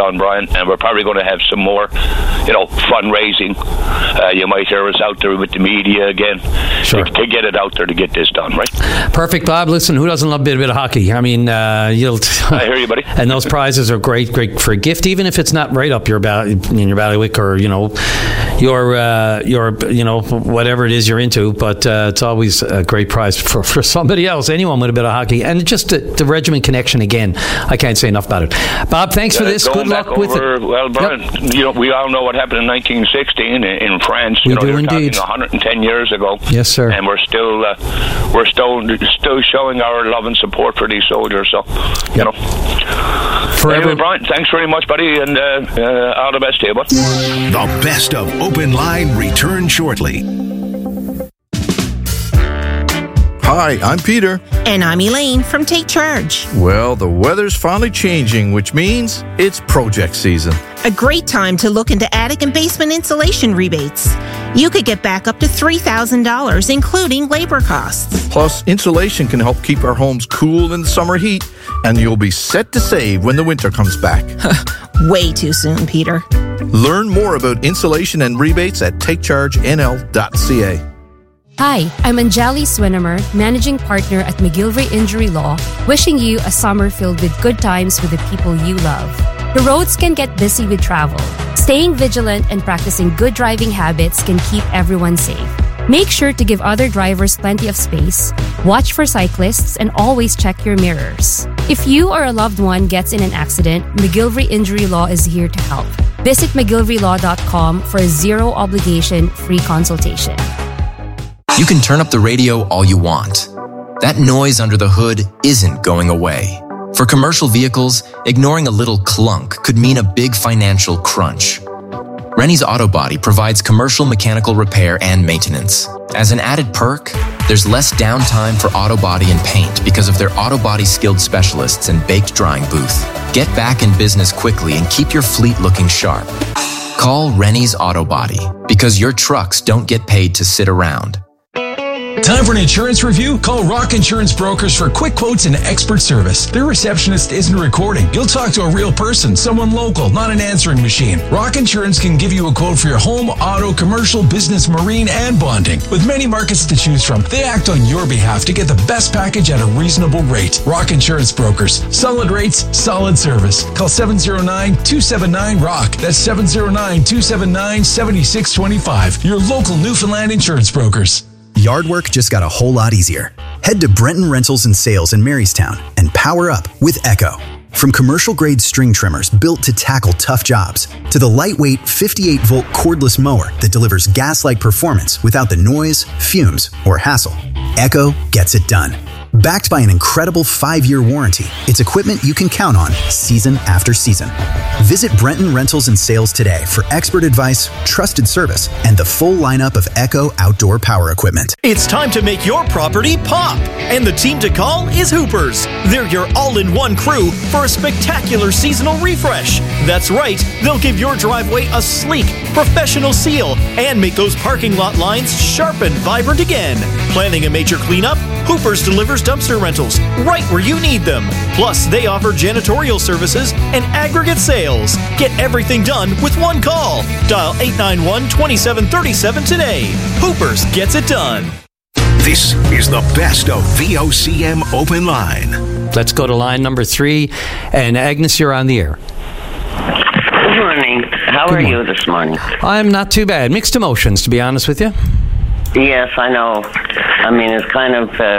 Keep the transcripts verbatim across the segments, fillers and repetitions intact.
done, Brian, and we're probably going to have some more, you know, fundraising. Uh, you might hear us out there with the media again sure. to, to get it out there to get this done, right? Perfect, Bob. Listen, who doesn't love a bit, a bit of hockey? I mean, uh, you'll. I hear you, buddy. And those prizes are great, great for a gift, even if it's not right up your ba- in your bailiwick or you know, your uh, your you know whatever it is you're into. But uh, it's always a great prize for, for somebody else, anyone with a bit of hockey, and just the, the regiment connection again. I can't say enough about it. Bob, thanks for this. Uh, Good luck over, with it. Well, Brian, yep. you know, we all know what happened in nineteen sixteen in, in France. We you know, do you're indeed. talking one hundred ten years ago. Yes, sir. And we're still uh, we're still still showing our love and support for these soldiers. So, you yep. know, forever. Anyway, Brian, thanks very much, buddy, and uh, uh, all the best to you, bud. The best of Open Line returns shortly. Hi, I'm Peter. And I'm Elaine from Take Charge. Well, the weather's finally changing, which means it's project season. A great time to look into attic and basement insulation rebates. You could get back up to three thousand dollars, including labor costs. Plus, insulation can help keep our homes cool in the summer heat, and you'll be set to save when the winter comes back. Way too soon, Peter. Learn more about insulation and rebates at take charge n l dot c a. Hi, I'm Anjali Swinimer, Managing Partner at McGillivray Injury Law, wishing you a summer filled with good times with the people you love. The roads can get busy with travel. Staying vigilant and practicing good driving habits can keep everyone safe. Make sure to give other drivers plenty of space, watch for cyclists, and always check your mirrors. If you or a loved one gets in an accident, McGillivray Injury Law is here to help. Visit mcgillivray law dot com for a zero-obligation free consultation. You can turn up the radio all you want. That noise under the hood isn't going away. For commercial vehicles, ignoring a little clunk could mean a big financial crunch. Rennie's Auto Body provides commercial mechanical repair and maintenance. As an added perk, there's less downtime for auto body and paint because of their auto body skilled specialists and baked drying booth. Get back in business quickly and keep your fleet looking sharp. Call Rennie's Auto Body because your trucks don't get paid to sit around. Time for an insurance review? Call Rock Insurance Brokers for quick quotes and expert service. Their receptionist isn't recording. You'll talk to a real person, someone local, not an answering machine. Rock Insurance can give you a quote for your home, auto, commercial, business, marine, and bonding. With many markets to choose from, they act on your behalf to get the best package at a reasonable rate. Rock Insurance Brokers. Solid rates, solid service. Call seven oh nine, two seven nine, R O C K. That's seven oh nine, two seven nine, seven six two five. Your local Newfoundland insurance brokers. Yard work just got a whole lot easier. Head to Brenton Rentals and Sales in Marystown and power up with Echo. From commercial-grade string trimmers built to tackle tough jobs, to the lightweight fifty-eight volt cordless mower that delivers gas-like performance without the noise, fumes, or hassle, Echo gets it done. Backed by an incredible five-year warranty, it's equipment you can count on season after season. Visit Brenton Rentals and Sales today for expert advice, trusted service, and the full lineup of Echo outdoor power equipment. It's time to make your property pop, and the team to call is Hoopers. They're your all-in-one crew for a spectacular seasonal refresh. That's right, they'll give your driveway a sleek, professional seal and make those parking lot lines sharp and vibrant again. Planning a major cleanup? Hoopers delivers dumpster rentals right where you need them. Plus, they offer janitorial services and aggregate sales. Get everything done with one call. Dial eight nine one, two seven three seven today. Hoopers gets it done. This is the best of V O C M Open Line. Let's go to line number three. And Agnes, you're on the air. Good morning. How Good are morning. you this morning? I'm not too bad. Mixed emotions, to be honest with you. Yes, I know. I mean, it's kind of uh,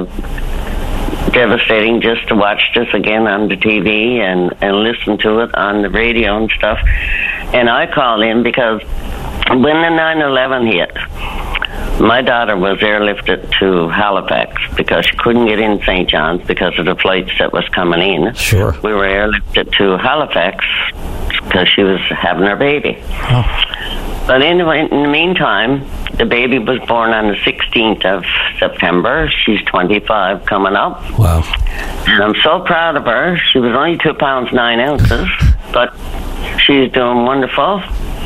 uh, devastating just to watch this again on the T V and, and listen to it on the radio and stuff. And I called in because when the nine eleven hit, my daughter was airlifted to Halifax because she couldn't get in Saint John's because of the flights that was coming in. Sure. We were airlifted to Halifax because she was having her baby. Oh. But anyway, in the meantime, the baby was born on the sixteenth of September. She's twenty-five coming up. Wow. And I'm so proud of her. She was only two pounds, nine ounces, but she's doing wonderful.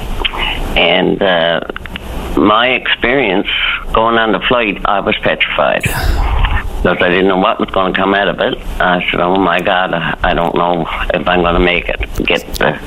And uh, my experience going on the flight, I was petrified. Because I didn't know what was going to come out of it. I said, oh my God, I don't know if I'm going to make it. Get the